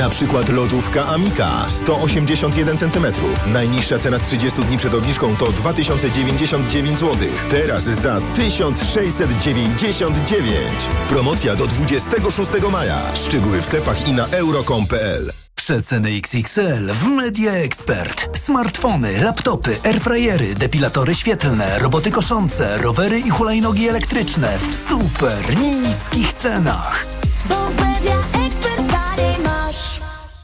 Na przykład lodówka Amika 181 cm. Najniższa cena z 30 dni przed obniżką to 2099 zł. Teraz za 1699. Promocja do 26 maja. Szczegóły w sklepach i na euro.com.pl. Przeceny XXL w Media Expert. Smartfony, laptopy, airfryery, depilatory świetlne, roboty koszące, rowery i hulajnogi elektryczne w super niskich cenach. Bo w Media Expert taniej masz.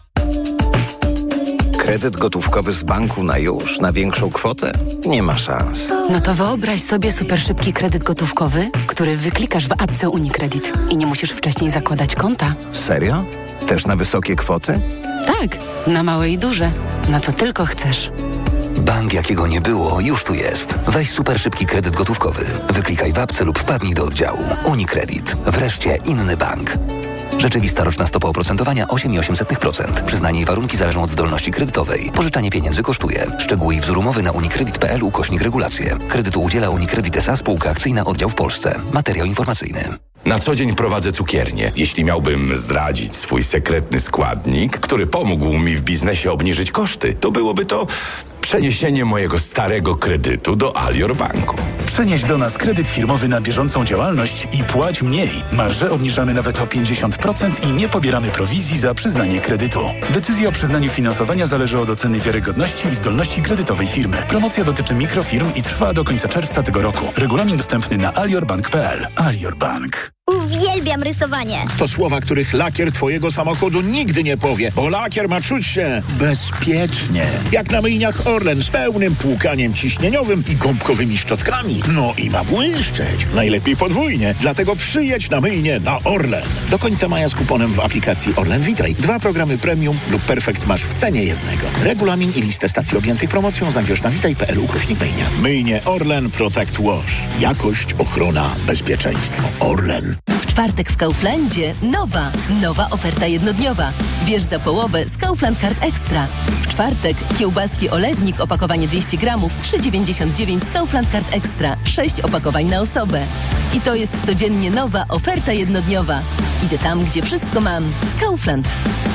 Kredyt gotówkowy z banku na już, na większą kwotę? Nie ma szans. No to wyobraź sobie super szybki kredyt gotówkowy, który wyklikasz w apce UniCredit i nie musisz wcześniej zakładać konta. Serio? Też na wysokie kwoty? Tak, na małe i duże. Na co tylko chcesz. Bank jakiego nie było, już tu jest. Weź super szybki kredyt gotówkowy. Wyklikaj w apce lub wpadnij do oddziału. UniCredit. Wreszcie inny bank. Rzeczywista roczna stopa oprocentowania 8,8%. Przyznanie i warunki zależą od zdolności kredytowej. Pożyczanie pieniędzy kosztuje. Szczegóły i wzór umowy na unicredit.pl/regulacje. Kredytu udziela UniCredit S.A. Spółka akcyjna, oddział w Polsce. Materiał informacyjny. Na co dzień prowadzę cukiernię. Jeśli miałbym zdradzić swój sekretny składnik, który pomógł mi w biznesie obniżyć koszty, to byłoby to przeniesienie mojego starego kredytu do Alior Banku. Przenieś do nas kredyt firmowy na bieżącą działalność i płać mniej. Marże obniżamy nawet o 50% i nie pobieramy prowizji za przyznanie kredytu. Decyzja o przyznaniu finansowania zależy od oceny wiarygodności i zdolności kredytowej firmy. Promocja dotyczy mikrofirm i trwa do końca czerwca tego roku. Regulamin dostępny na aliorbank.pl. Alior Bank. Uwielbiam rysowanie. To słowa, których lakier twojego samochodu nigdy nie powie, bo lakier ma czuć się bezpiecznie. Jak na myjniach Orlen z pełnym płukaniem ciśnieniowym i gąbkowymi szczotkami. No i ma błyszczeć. Najlepiej podwójnie. Dlatego przyjedź na myjnię na Orlen. Do końca maja z kuponem w aplikacji Orlen Witraj. 2 programy premium lub perfekt masz w cenie jednego. Regulamin i listę stacji objętych promocją znajdziesz na witaj.pl/myjnia. Myjnie Orlen Protect Wash. Jakość, ochrona, bezpieczeństwo. Orlen. W czwartek w Kauflandzie nowa oferta jednodniowa. Bierz za połowę z Kaufland Card Extra. W czwartek kiełbaski olewnik, opakowanie 200 gramów, 3,99 z Kaufland Card Extra. 6 opakowań na osobę. I to jest codziennie nowa oferta jednodniowa. Idę tam, gdzie wszystko mam. Kaufland.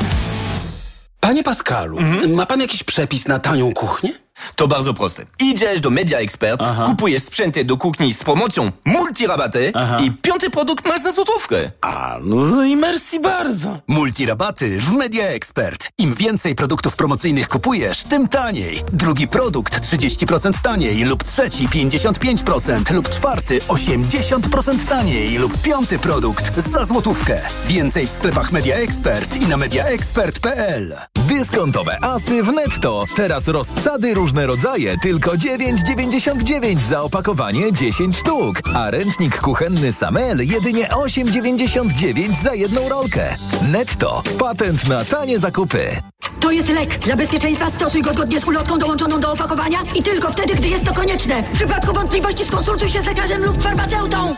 Panie Pascalu, ma pan jakiś przepis na tanią kuchnię? To bardzo proste. Idziesz do Media Expert, kupujesz sprzęty do kuchni z promocją multirabaty i 5. produkt masz za złotówkę. No i merci bardzo. Multirabaty w Media Expert. Im więcej produktów promocyjnych kupujesz, tym taniej. Drugi produkt 30% taniej lub trzeci 55% lub czwarty 80% taniej lub 5. produkt za złotówkę. Więcej w sklepach Media Expert i na mediaexpert.pl. Dyskontowe asy w Netto. Teraz rozsady różne rodzaje, tylko 9,99 za opakowanie 10 sztuk. A ręcznik kuchenny Samel jedynie 8,99 za jedną rolkę. Netto. Patent na tanie zakupy. To jest lek. Dla bezpieczeństwa stosuj go zgodnie z ulotką dołączoną do opakowania i tylko wtedy, gdy jest to konieczne. W przypadku wątpliwości skonsultuj się z lekarzem lub farmaceutą.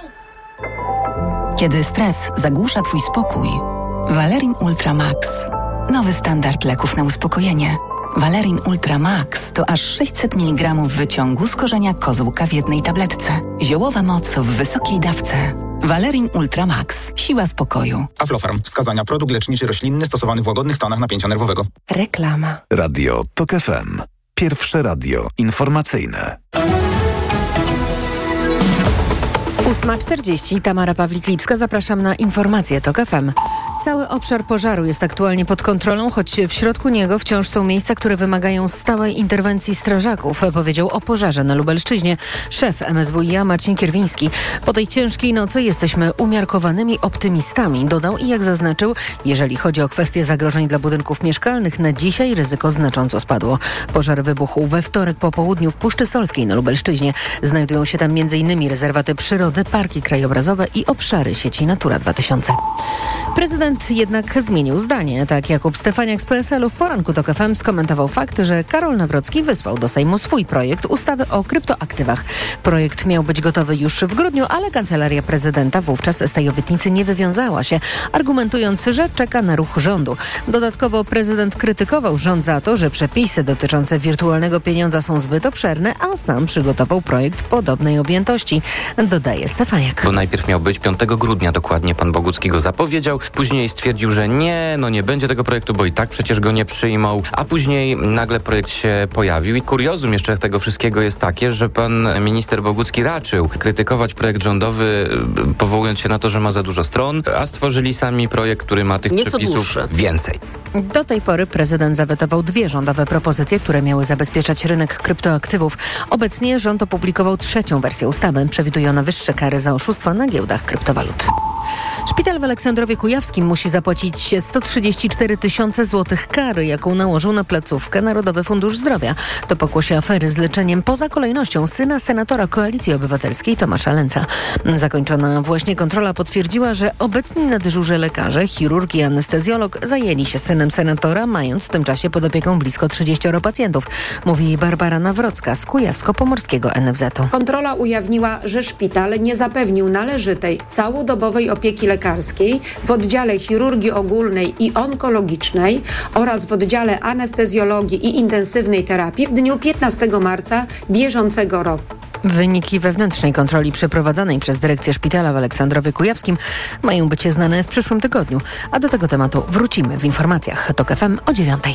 Kiedy stres zagłusza twój spokój, Valerin Ultra Max. Nowy standard leków na uspokojenie. Valerin Ultra Max to aż 600 mg wyciągu z korzenia kozłka w jednej tabletce. Ziołowa moc w wysokiej dawce. Valerin Ultra Max. Siła spokoju. Aflofarm. Wskazania: produkt leczniczy roślinny stosowany w łagodnych stanach napięcia nerwowego. Reklama. Radio TOK FM. Pierwsze radio informacyjne. 8:40. Tamara Pawlik-Lipska. Zapraszam na informacje TOK FM. Cały obszar pożaru jest aktualnie pod kontrolą, choć w środku niego wciąż są miejsca, które wymagają stałej interwencji strażaków, powiedział o pożarze na Lubelszczyźnie szef MSWiA Marcin Kierwiński. Po tej ciężkiej nocy jesteśmy umiarkowanymi optymistami, dodał i jak zaznaczył, jeżeli chodzi o kwestie zagrożeń dla budynków mieszkalnych, na dzisiaj ryzyko znacząco spadło. Pożar wybuchł we wtorek po południu w Puszczy Solskiej na Lubelszczyźnie. Znajdują się tam m.in. rezerwaty przyrody, parki krajobrazowe i obszary sieci Natura 2000. Prezydent jednak zmienił zdanie. Tak Jakub Stefaniak z PSL-u w poranku TOK FM skomentował fakt, że Karol Nawrocki wysłał do Sejmu swój projekt ustawy o kryptoaktywach. Projekt miał być gotowy już w grudniu, ale kancelaria prezydenta wówczas z tej obietnicy nie wywiązała się, argumentując, że czeka na ruch rządu. Dodatkowo prezydent krytykował rząd za to, że przepisy dotyczące wirtualnego pieniądza są zbyt obszerne, a sam przygotował projekt podobnej objętości, dodaje Stefaniak. Bo najpierw miał być 5 grudnia, dokładnie pan Bogucki go zapowiedział. Później stwierdził, że nie będzie tego projektu, bo i tak przecież go nie przyjmą. A później nagle projekt się pojawił. I kuriozum jeszcze tego wszystkiego jest takie, że pan minister Bogucki raczył krytykować projekt rządowy, powołując się na to, że ma za dużo stron, a stworzyli sami projekt, który ma tych przepisów więcej. Do tej pory prezydent zawetował 2 rządowe propozycje, które miały zabezpieczać rynek kryptoaktywów. Obecnie rząd opublikował 3. wersję ustawy. Przewiduje ona wyższe kary za oszustwa na giełdach kryptowalut. Szpital w Aleksandrowie Kujawskim musi zapłacić 134 000 złotych kary, jaką nałożył na placówkę Narodowy Fundusz Zdrowia. To pokłosie afery z leczeniem poza kolejnością syna senatora Koalicji Obywatelskiej Tomasza Lęca. Zakończona właśnie kontrola potwierdziła, że obecni na dyżurze lekarze, chirurg i anestezjolog zajęli się synem senatora, mając w tym czasie pod opieką blisko 30 pacjentów, mówi Barbara Nawrocka z Kujawsko-Pomorskiego NFZ-u. Kontrola ujawniła, że szpital nie zapewnił należytej, całodobowej opieki lekarskiej w oddziale chirurgii ogólnej i onkologicznej oraz w oddziale anestezjologii i intensywnej terapii w dniu 15 marca bieżącego roku. Wyniki wewnętrznej kontroli przeprowadzonej przez dyrekcję szpitala w Aleksandrowie Kujawskim mają być znane w przyszłym tygodniu, a do tego tematu wrócimy w informacjach TOK FM o 9:00.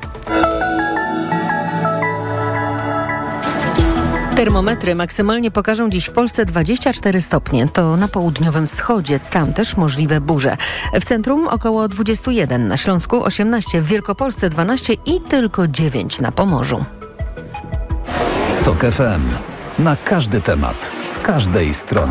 Termometry maksymalnie pokażą dziś w Polsce 24 stopnie. To na południowym wschodzie. Tam też możliwe burze. W centrum około 21, na Śląsku 18, w Wielkopolsce 12 i tylko 9 na Pomorzu. TOK FM. Na każdy temat. Z każdej strony.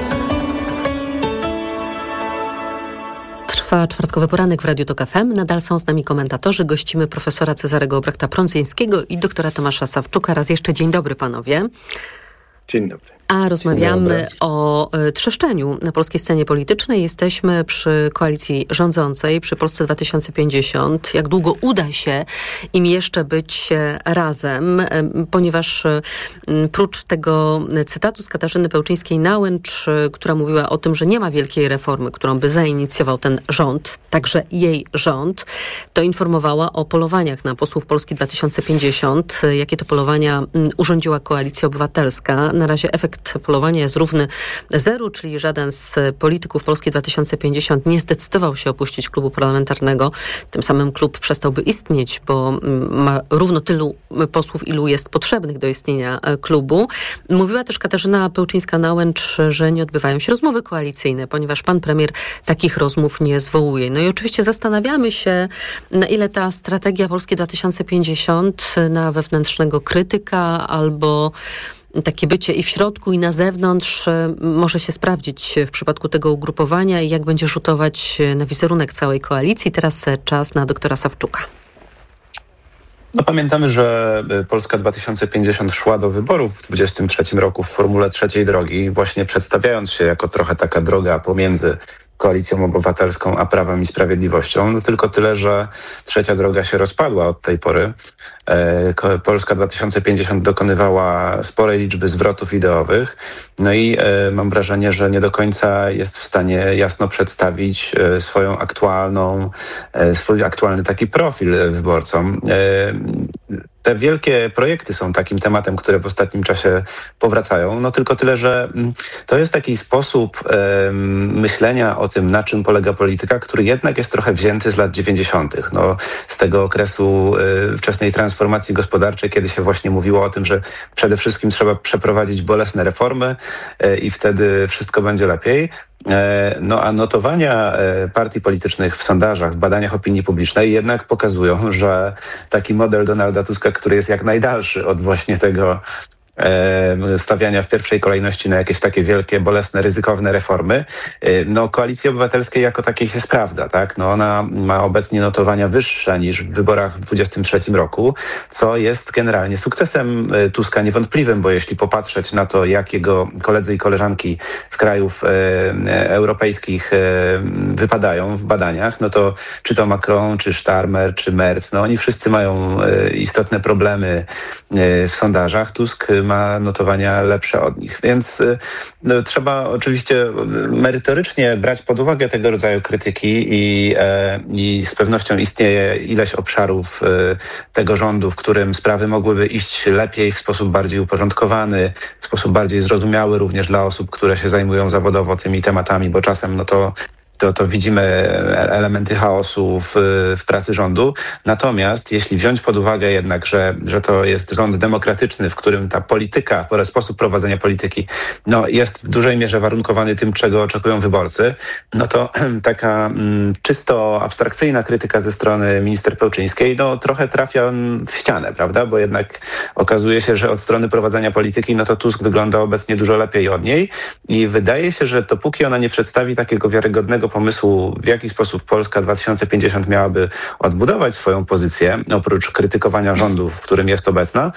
Trwa czwartkowy poranek w Radiu TOK FM. Nadal są z nami komentatorzy. Gościmy profesora Cezarego Obrechta-Prądzyńskiego i doktora Tomasza Sawczuka. Raz jeszcze dzień dobry, panowie. Dzień dobry. A rozmawiamy o trzeszczeniu na polskiej scenie politycznej. Jesteśmy przy koalicji rządzącej, przy Polsce 2050. Jak długo uda się im jeszcze być razem, ponieważ prócz tego cytatu z Katarzyny Pełczyńskiej-Nałęcz, która mówiła o tym, że nie ma wielkiej reformy, którą by zainicjował ten rząd, także jej rząd, to informowała o polowaniach na posłów Polski 2050. Jakie to polowania urządziła Koalicja Obywatelska. Na razie efekt polowania jest równy 0, czyli żaden z polityków Polski 2050 nie zdecydował się opuścić klubu parlamentarnego. Tym samym klub przestałby istnieć, bo ma równo tylu posłów, ilu jest potrzebnych do istnienia klubu. Mówiła też Katarzyna Pełczyńska-Nałęcz, że nie odbywają się rozmowy koalicyjne, ponieważ pan premier takich rozmów nie zwołuje. No i oczywiście zastanawiamy się, na ile ta strategia Polski 2050 na wewnętrznego krytyka albo takie bycie i w środku, i na zewnątrz może się sprawdzić w przypadku tego ugrupowania i jak będzie rzutować na wizerunek całej koalicji. Teraz czas na doktora Sawczuka. No pamiętamy, że Polska 2050 szła do wyborów w 2023 roku w formule trzeciej drogi, właśnie przedstawiając się jako trochę taka droga pomiędzy Koalicją Obywatelską a Prawem i Sprawiedliwością. No tylko tyle, że trzecia droga się rozpadła od tej pory. Polska 2050 dokonywała sporej liczby zwrotów ideowych. No i mam wrażenie, że nie do końca jest w stanie jasno przedstawić swój aktualny taki profil wyborcom. Te wielkie projekty są takim tematem, które w ostatnim czasie powracają. No tylko tyle, że to jest taki sposób myślenia o tym, na czym polega polityka, który jednak jest trochę wzięty z lat 90. No, z tego okresu wczesnej transformacji gospodarczej, kiedy się właśnie mówiło o tym, że przede wszystkim trzeba przeprowadzić bolesne reformy i wtedy wszystko będzie lepiej. No a notowania partii politycznych w sondażach, w badaniach opinii publicznej jednak pokazują, że taki model Donalda Tuska, który jest jak najdalszy od właśnie tego stawiania w pierwszej kolejności na jakieś takie wielkie, bolesne, ryzykowne reformy, no Koalicji Obywatelskiej jako takiej się sprawdza, tak? No ona ma obecnie notowania wyższe niż w wyborach w 2023 roku, co jest generalnie sukcesem Tuska niewątpliwym, bo jeśli popatrzeć na to, jak jego koledzy i koleżanki z krajów europejskich wypadają w badaniach, no to czy to Macron, czy Starmer, czy Merz, no oni wszyscy mają istotne problemy w sondażach. Tusk ma notowania lepsze od nich. Więc trzeba oczywiście merytorycznie brać pod uwagę tego rodzaju krytyki i z pewnością istnieje ileś obszarów tego rządu, w którym sprawy mogłyby iść lepiej, w sposób bardziej uporządkowany, w sposób bardziej zrozumiały również dla osób, które się zajmują zawodowo tymi tematami, bo czasem to widzimy elementy chaosu w pracy rządu. Natomiast jeśli wziąć pod uwagę jednak, że to jest rząd demokratyczny, w którym ta polityka, sposób prowadzenia polityki jest w dużej mierze warunkowany tym, czego oczekują wyborcy, to taka czysto abstrakcyjna krytyka ze strony minister Pełczyńskiej trochę trafia w ścianę, prawda? Bo jednak okazuje się, że od strony prowadzenia polityki to Tusk wygląda obecnie dużo lepiej od niej i wydaje się, że dopóki ona nie przedstawi takiego wiarygodnego pomysłu, w jaki sposób Polska 2050 miałaby odbudować swoją pozycję, oprócz krytykowania rządu, w którym jest obecna,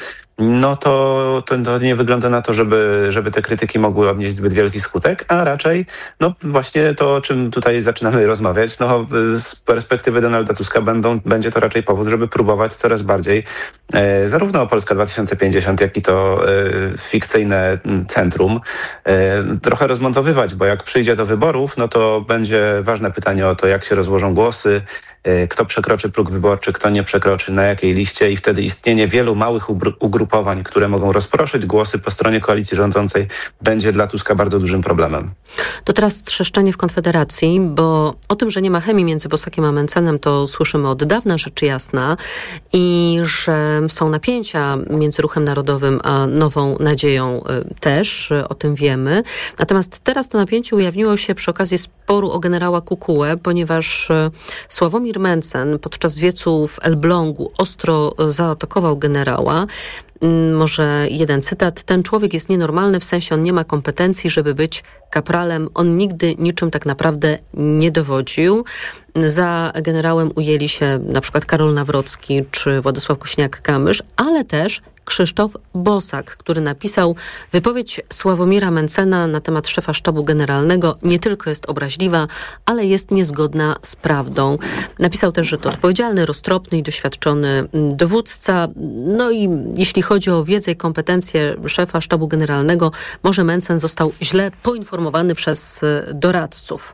to nie wygląda na to, żeby te krytyki mogły odnieść zbyt wielki skutek, a raczej właśnie to, o czym tutaj zaczynamy rozmawiać, z perspektywy Donalda Tuska będzie to raczej powód, żeby próbować coraz bardziej zarówno Polska 2050, jak i to fikcyjne centrum trochę rozmontowywać, bo jak przyjdzie do wyborów, to będzie ważne pytanie o to, jak się rozłożą głosy, kto przekroczy próg wyborczy, kto nie przekroczy, na jakiej liście i wtedy istnienie wielu małych ugrupowań, które mogą rozproszyć głosy po stronie koalicji rządzącej, będzie dla Tuska bardzo dużym problemem. To teraz trzeszczenie w Konfederacji, bo o tym, że nie ma chemii między Bosakiem a Mencenem, to słyszymy od dawna, rzecz jasna, i że są napięcia między Ruchem Narodowym a Nową Nadzieją też, o tym wiemy. Natomiast teraz to napięcie ujawniło się przy okazji sporu o generała Kukułę, ponieważ Sławomir Mencen podczas wiecu w Elblągu ostro zaatakował generała. Może jeden cytat. Ten człowiek jest nienormalny, w sensie on nie ma kompetencji, żeby być kapralem. On nigdy niczym tak naprawdę nie dowodził. Za generałem ujęli się na przykład Karol Nawrocki czy Władysław Kosiniak-Kamysz, ale też Krzysztof Bosak, który napisał: wypowiedź Sławomira Mencena na temat szefa sztabu generalnego nie tylko jest obraźliwa, ale jest niezgodna z prawdą. Napisał też, że to odpowiedzialny, roztropny i doświadczony dowódca. No i jeśli chodzi o wiedzę i kompetencje szefa sztabu generalnego, może Mencen został źle poinformowany przez doradców.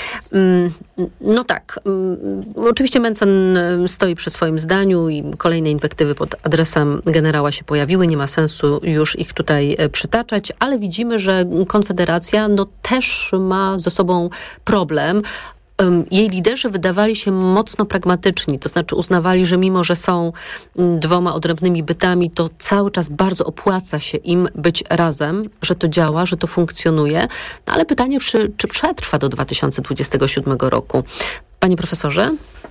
No tak, oczywiście Mencen stoi przy swoim zdaniu i kolejne inwektywy pod adresem generała się pojawiły. Nie ma sensu już ich tutaj przytaczać, ale widzimy, że Konfederacja też ma ze sobą problem. Jej liderzy wydawali się mocno pragmatyczni, to znaczy uznawali, że mimo, że są dwoma odrębnymi bytami, to cały czas bardzo opłaca się im być razem, że to działa, że to funkcjonuje. Ale pytanie, czy przetrwa do 2027 roku? Panie profesorze?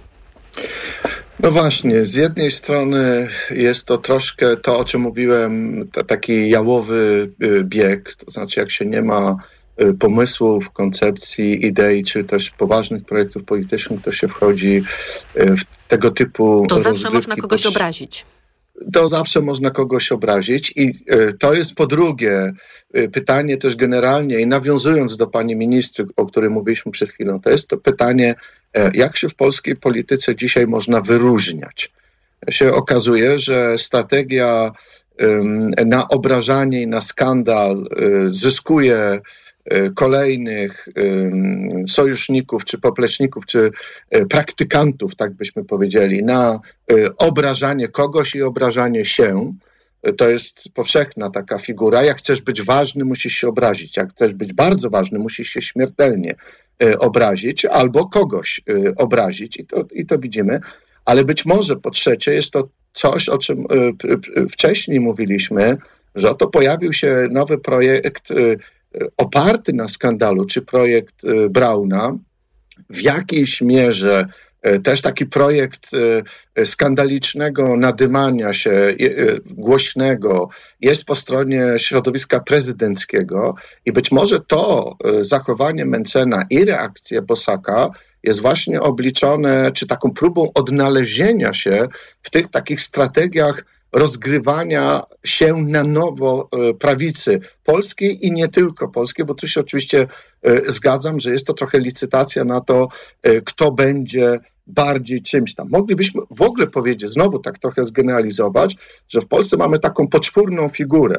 No właśnie, z jednej strony jest to troszkę to, o czym mówiłem, taki jałowy bieg, to znaczy jak się nie ma pomysłów, koncepcji, idei, czy też poważnych projektów politycznych, to się wchodzi w tego typu to zawsze można kogoś obrazić. To zawsze można kogoś obrazić i to jest po drugie pytanie też generalnie i nawiązując do pani ministry, o której mówiliśmy przed chwilą, to jest to pytanie, jak się w polskiej polityce dzisiaj można wyróżniać. Się okazuje, że strategia na obrażanie i na skandal zyskuje kolejnych sojuszników, czy popleczników, czy praktykantów, tak byśmy powiedzieli, na obrażanie kogoś i obrażanie się. To jest powszechna taka figura. Jak chcesz być ważny, musisz się obrazić. Jak chcesz być bardzo ważny, musisz się śmiertelnie obrazić albo kogoś obrazić. I to widzimy. Ale być może po trzecie jest to coś, o czym wcześniej mówiliśmy, że oto pojawił się nowy projekt oparty na skandalu, czy projekt Brauna, w jakiejś mierze też taki projekt skandalicznego nadymania się głośnego jest po stronie środowiska prezydenckiego i być może to zachowanie Mencena i reakcja Bosaka jest właśnie obliczone, czy taką próbą odnalezienia się w tych takich strategiach rozgrywania się na nowo prawicy polskiej i nie tylko polskiej, bo tu się oczywiście zgadzam, że jest to trochę licytacja na to, kto będzie bardziej czymś tam. Moglibyśmy w ogóle powiedzieć, znowu tak trochę zgeneralizować, że w Polsce mamy taką poczwórną figurę.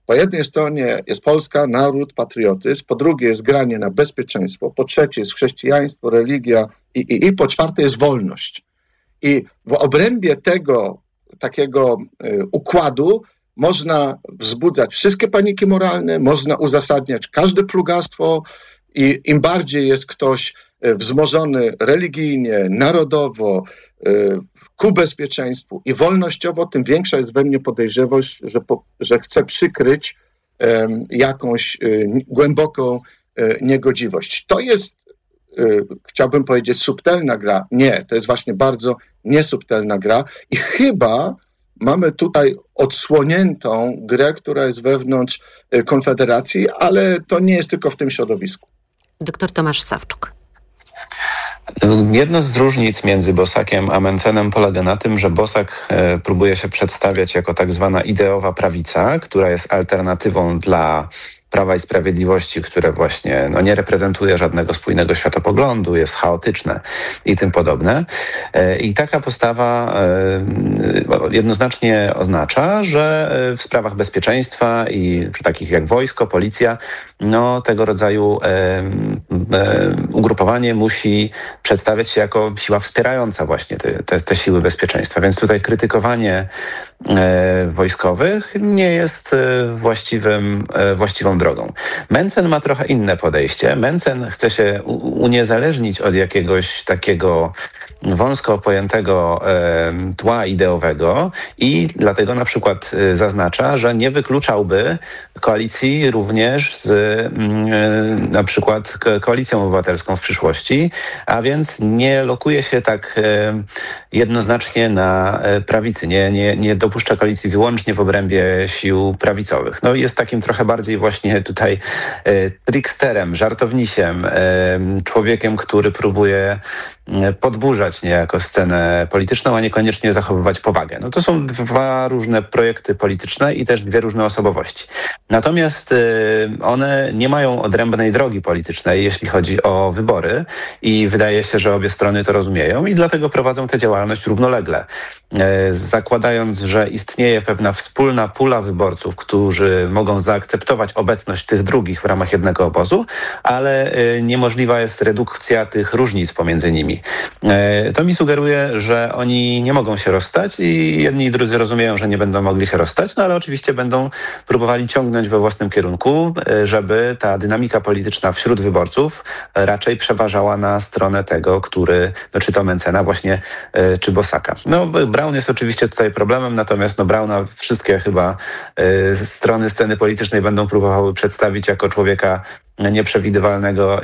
Po jednej stronie jest Polska, naród, patriotyzm, po drugie jest granie na bezpieczeństwo, po trzecie jest chrześcijaństwo, religia i po czwarte jest wolność. I w obrębie tego takiego układu można wzbudzać wszystkie paniki moralne, można uzasadniać każde plugastwo i im bardziej jest ktoś wzmożony religijnie, narodowo, ku bezpieczeństwu i wolnościowo, tym większa jest we mnie podejrzewość, że chce przykryć jakąś głęboką niegodziwość. To jest, chciałbym powiedzieć, subtelna gra. Nie, to jest właśnie bardzo niesubtelna gra i chyba mamy tutaj odsłoniętą grę, która jest wewnątrz Konfederacji, ale to nie jest tylko w tym środowisku. Dr Tomasz Sawczuk. Jedno z różnic między Bosakiem a Mencenem polega na tym, że Bosak próbuje się przedstawiać jako tak zwana ideowa prawica, która jest alternatywą dla Prawa i Sprawiedliwości, które właśnie nie reprezentuje żadnego spójnego światopoglądu, jest chaotyczne i tym podobne. I taka postawa jednoznacznie oznacza, że w sprawach bezpieczeństwa i przy takich jak wojsko, policja, tego rodzaju ugrupowanie musi przedstawiać się jako siła wspierająca właśnie te siły bezpieczeństwa. Więc tutaj krytykowanie wojskowych nie jest właściwą drogą. Mencen ma trochę inne podejście. Mencen chce się uniezależnić od jakiegoś takiego wąsko pojętego tła ideowego i dlatego na przykład zaznacza, że nie wykluczałby koalicji również z na przykład Koalicją Obywatelską w przyszłości, a więc nie lokuje się tak jednoznacznie na prawicy, nie dopuszcza koalicji wyłącznie w obrębie sił prawicowych. Jest takim trochę bardziej właśnie tutaj tricksterem, żartownisiem, człowiekiem, który próbuje podburzać niejako scenę polityczną, a niekoniecznie zachowywać powagę. To są dwa różne projekty polityczne i też dwie różne osobowości. Natomiast one nie mają odrębnej drogi politycznej, jeśli chodzi o wybory i wydaje się, że obie strony to rozumieją i dlatego prowadzą tę działalność równolegle. Zakładając, że istnieje pewna wspólna pula wyborców, którzy mogą zaakceptować obecność tych drugich w ramach jednego obozu, ale niemożliwa jest redukcja tych różnic pomiędzy nimi. To mi sugeruje, że oni nie mogą się rozstać i jedni i drudzy rozumieją, że nie będą mogli się rozstać, ale oczywiście będą próbowali ciągnąć we własnym kierunku, żeby ta dynamika polityczna wśród wyborców raczej przeważała na stronę tego, który, czy to Mencena właśnie, czy Bosaka. Braun jest oczywiście tutaj problemem, natomiast Brauna wszystkie chyba strony sceny politycznej będą próbowały przedstawić jako człowieka nieprzewidywalnego